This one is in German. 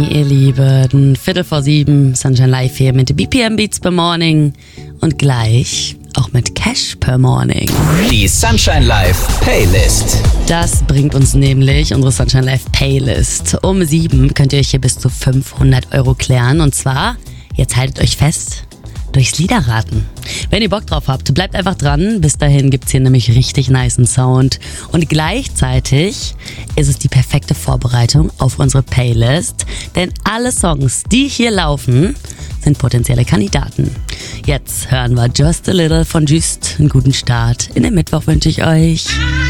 Ihr Lieben, 6:45, Sunshine Live hier mit BPM Beats per Morning und gleich auch mit Cash per Morning. Die Sunshine Live Playlist. Das bringt uns nämlich unsere Sunshine Live Playlist. Um 7 könnt ihr euch hier bis zu 500 Euro klären und zwar, jetzt haltet euch fest, durchs Liederraten. Wenn ihr Bock drauf habt, bleibt einfach dran. Bis dahin gibt's hier nämlich richtig nicen Sound. Und gleichzeitig ist es die perfekte Vorbereitung auf unsere Playlist. Denn alle Songs, die hier laufen, sind potenzielle Kandidaten. Jetzt hören wir Just a Little von Just. Einen guten Start in den Mittwoch wünsche ich euch.